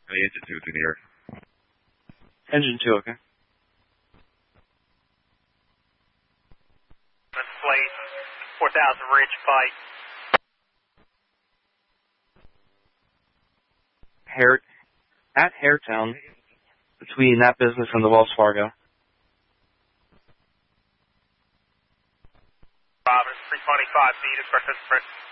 Engine 2 through the air. Engine 2, okay. Flight 4000 Ridge Fight. At Hairtown, between that business and the Wells Fargo. Robin, 325 feet is participant.